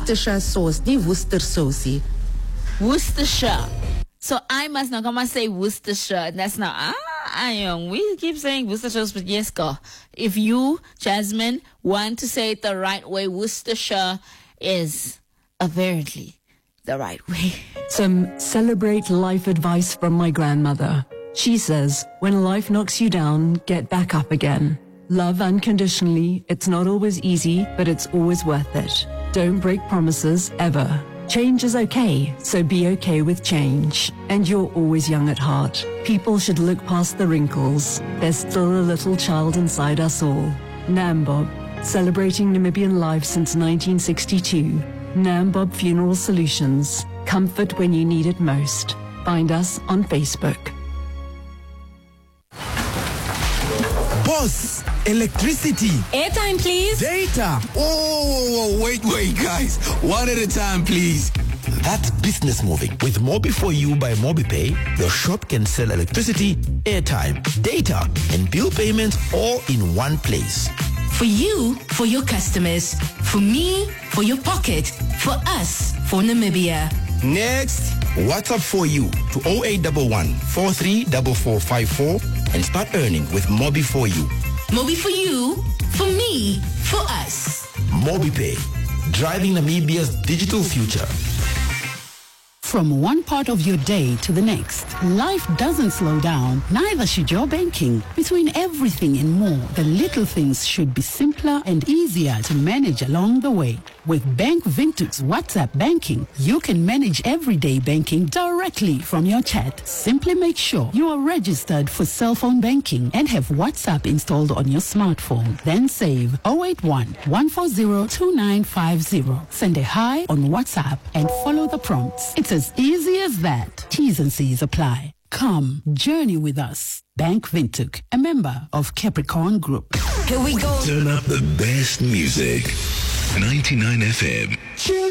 Worcestershire sauce, nie Worcester sauce. Worcestershire. So I must not come and say Worcestershire. That's not, we keep saying Worcestershire, but yes, go. If you, Jasmine, want to say it the right way, Worcestershire is apparently the right way. Some celebrate life advice from my grandmother. She says, when life knocks you down, get back up again. Love unconditionally. It's not always easy, but it's always worth it. Don't break promises, ever. Change is okay, so be okay with change. And you're always young at heart. People should look past the wrinkles. There's still a little child inside us all. Nambob, celebrating Namibian life since 1962. Nambob Funeral Solutions. Comfort when you need it most. Find us on Facebook. Boss, electricity. Airtime, please. Data. Oh, wait, guys. One at a time, please. That's business moving. With Mobi4U by MobiPay, your shop can sell electricity, airtime, data, and bill payments all in one place. For you, for your customers. For me, for your pocket. For us, for Namibia. Next, WhatsApp for you to 0811 434454 and start earning with Mobi4U. Mobi4U, for me, for us. MobiPay, driving Namibia's digital future. From one part of your day to the next, life doesn't slow down, neither should your banking. Between everything and more, the little things should be simpler and easier to manage along the way. With Bank Vintuk's WhatsApp banking, you can manage everyday banking directly from your chat. Simply make sure you are registered for cell phone banking and have WhatsApp installed on your smartphone. Then save 081 140 2950. Send a hi on WhatsApp and follow the prompts. It's as easy as that. T's and C's apply. Come, journey with us. Bank Vintuk, a member of Capricorn Group. Here we go. Turn up the best music. 99 FM.